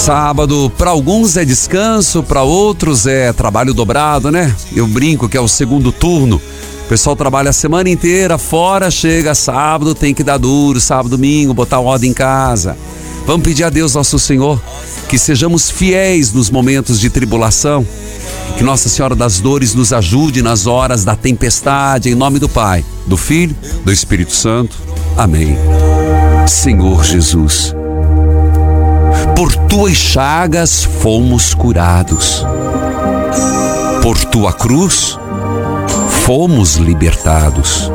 Sábado, para alguns é descanso, para outros é trabalho dobrado, né? Eu brinco que é o segundo turno. O pessoal trabalha a semana inteira fora, chega sábado, tem que dar duro, sábado, domingo, botar ordem em casa. Vamos pedir a Deus, nosso Senhor, que sejamos fiéis nos momentos de tribulação, que Nossa Senhora das Dores nos ajude nas horas da tempestade, em nome do Pai, do Filho, do Espírito Santo. Amém. Senhor Jesus, por tuas chagas fomos curados. Por tua cruz fomos libertados.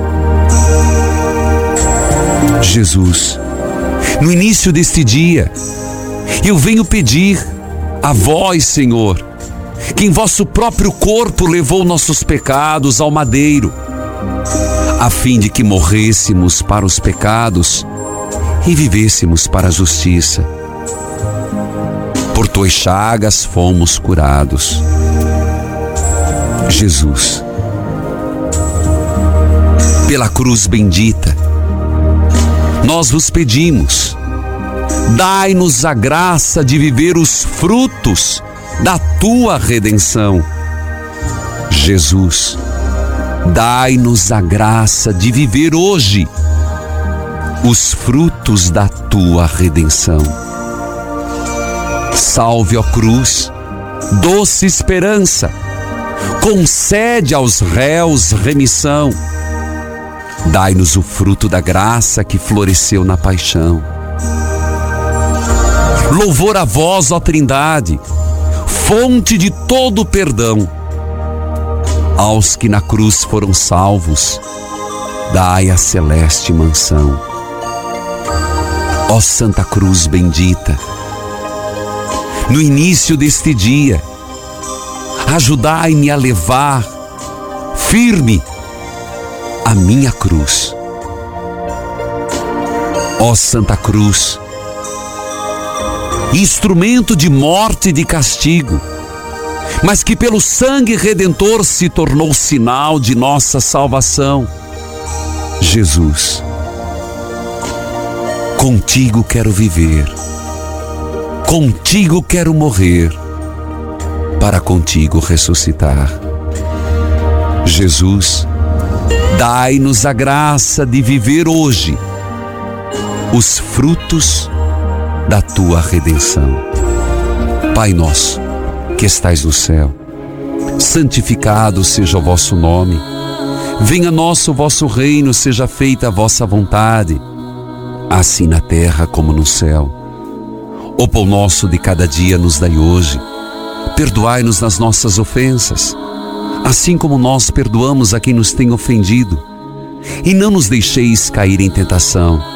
Jesus, no início deste dia, eu venho pedir a vós, Senhor, que em vosso próprio corpo levou nossos pecados ao madeiro, a fim de que morrêssemos para os pecados e vivêssemos para a justiça. Por tuas chagas fomos curados. Jesus, pela cruz bendita, nós vos pedimos, dai-nos a graça de viver os frutos da tua redenção. Jesus, dai-nos a graça de viver hoje os frutos da tua redenção. Salve, ó cruz, doce esperança, concede aos réus remissão. Dai-nos o fruto da graça que floresceu na paixão. Louvor a vós, ó Trindade, fonte de todo perdão. Aos que na cruz foram salvos, dai a celeste mansão. Ó Santa Cruz bendita, no início deste dia, ajudai-me a levar firme a minha cruz. Ó Santa Cruz, instrumento de morte e de castigo, mas que pelo sangue redentor se tornou sinal de nossa salvação. Jesus, contigo quero viver, contigo quero morrer, para contigo ressuscitar. Jesus, dai-nos a graça de viver hoje os frutos da tua redenção. Pai nosso, que estais no céu, santificado seja o vosso nome. Venha a nós o vosso reino, seja feita a vossa vontade, assim na terra como no céu. O pão nosso de cada dia nos dai hoje. Perdoai-nos nas nossas ofensas, assim como nós perdoamos a quem nos tem ofendido. E não nos deixeis cair em tentação,